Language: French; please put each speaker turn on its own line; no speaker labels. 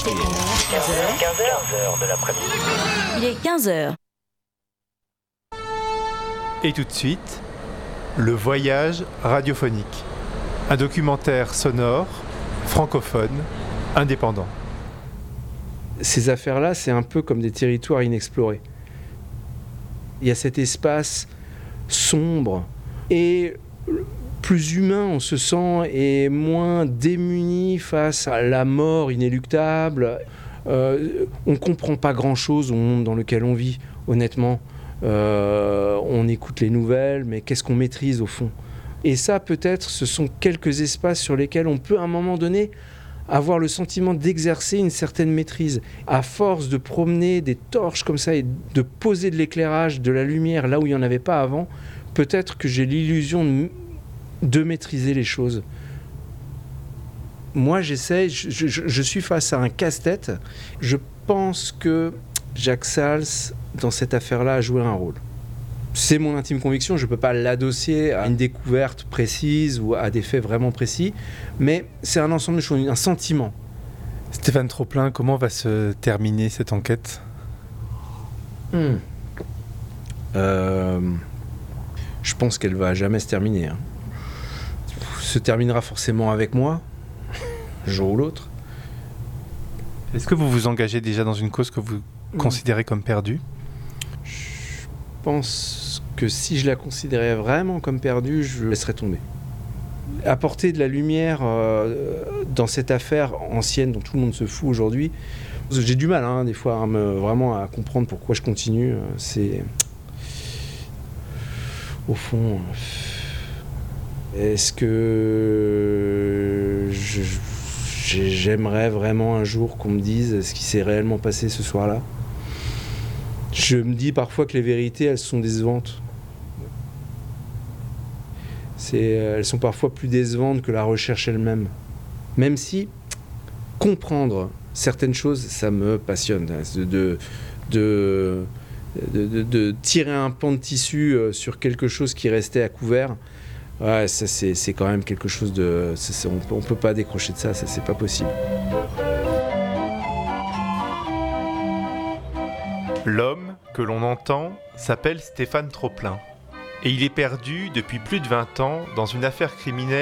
15h de l'après-midi.
Il est 15h.
Et tout de suite, le voyage radiophonique. Un documentaire sonore, francophone, indépendant.
Ces affaires-là, c'est un peu comme des territoires inexplorés. Il y a cet espace sombre et plus humain, on se sent, et moins démuni face à la mort inéluctable. On ne comprend pas grand-chose au monde dans lequel on vit, honnêtement. On écoute les nouvelles, mais qu'est-ce qu'on maîtrise au fond ? Et ça, peut-être, ce sont quelques espaces sur lesquels on peut, à un moment donné, avoir le sentiment d'exercer une certaine maîtrise. À force de promener des torches comme ça et de poser de l'éclairage, de la lumière là où il n'y en avait pas avant, peut-être que j'ai l'illusion de maîtriser les choses. Moi, j'essaie, je suis face à un casse-tête. Je pense que Jacques Sals, dans cette affaire-là, a joué un rôle. C'est mon intime conviction, je ne peux pas l'adosser à une découverte précise ou à des faits vraiment précis, mais c'est un ensemble de choses, un sentiment.
Stéphane Troplin, comment va se terminer cette enquête ?
Je pense qu'elle va jamais se terminer. Se terminera forcément avec moi, un jour ou l'autre.
Est-ce que vous vous engagez déjà dans une cause que vous considérez comme perdue ?
Je pense que si je la considérais vraiment comme perdue, je laisserais tomber. Apporter de la lumière dans cette affaire ancienne dont tout le monde se fout aujourd'hui, j'ai du mal des fois vraiment à comprendre pourquoi je continue. C'est au fond, est-ce que j'aimerais vraiment un jour qu'on me dise ce qui s'est réellement passé ce soir-là ? Je me dis parfois que les vérités, elles sont décevantes. Elles sont parfois plus décevantes que la recherche elle-même. Même si comprendre certaines choses, ça me passionne. De tirer un pan de tissu sur quelque chose qui restait à couvert, ouais, ça c'est quand même quelque chose de... on ne peut pas décrocher de ça, c'est pas possible.
L'homme que l'on entend s'appelle Stéphane Troplin et il est perdu depuis plus de 20 ans dans une affaire criminelle